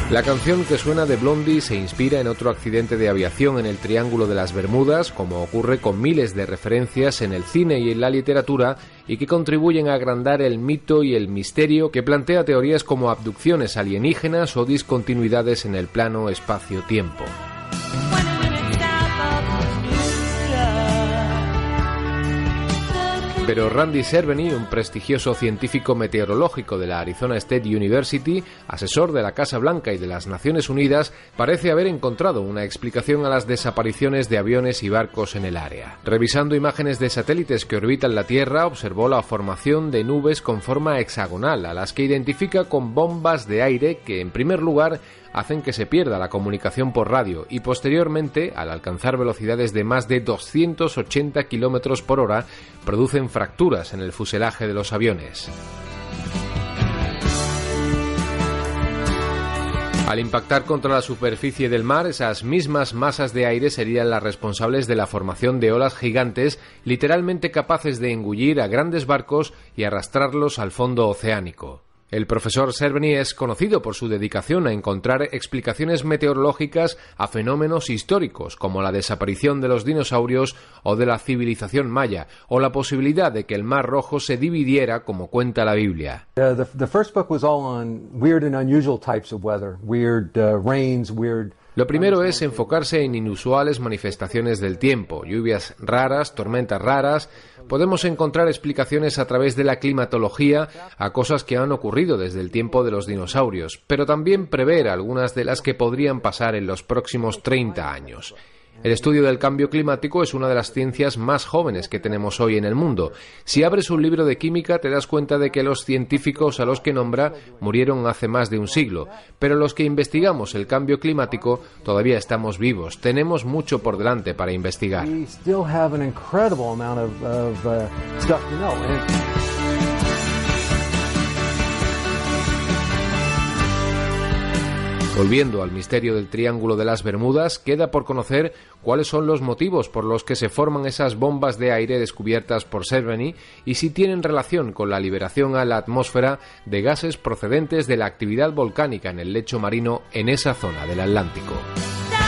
La canción que suena de Blondie se inspira en otro accidente de aviación en el Triángulo de las Bermudas, como ocurre con miles de referencias en el cine y en la literatura, y que contribuyen a agrandar el mito y el misterio que plantea teorías como abducciones alienígenas o discontinuidades en el plano espacio-tiempo. Pero Randy Cerveny, un prestigioso científico meteorológico de la Arizona State University, asesor de la Casa Blanca y de las Naciones Unidas, parece haber encontrado una explicación a las desapariciones de aviones y barcos en el área. Revisando imágenes de satélites que orbitan la Tierra, observó la formación de nubes con forma hexagonal, a las que identifica con bombas de aire que, en primer lugar, hacen que se pierda la comunicación por radio y posteriormente, al alcanzar velocidades de más de 280 km por hora, producen fracturas en el fuselaje de los aviones. Al impactar contra la superficie del mar, esas mismas masas de aire serían las responsables de la formación de olas gigantes, literalmente capaces de engullir a grandes barcos y arrastrarlos al fondo oceánico. El profesor Cerveny es conocido por su dedicación a encontrar explicaciones meteorológicas a fenómenos históricos como la desaparición de los dinosaurios o de la civilización maya, o la posibilidad de que el Mar Rojo se dividiera como cuenta la Biblia. The first book was all on weird and unusual types of weather, weird rains, weird. Lo primero es enfocarse en inusuales manifestaciones del tiempo, lluvias raras, tormentas raras. Podemos encontrar explicaciones a través de la climatología a cosas que han ocurrido desde el tiempo de los dinosaurios, pero también prever algunas de las que podrían pasar en los próximos 30 años. El estudio del cambio climático es una de las ciencias más jóvenes que tenemos hoy en el mundo. Si abres un libro de química te das cuenta de que los científicos a los que nombra murieron hace más de un siglo, pero los que investigamos el cambio climático todavía estamos vivos. Tenemos mucho por delante para investigar. Volviendo al misterio del Triángulo de las Bermudas, queda por conocer cuáles son los motivos por los que se forman esas bombas de aire descubiertas por Cerveny y si tienen relación con la liberación a la atmósfera de gases procedentes de la actividad volcánica en el lecho marino en esa zona del Atlántico.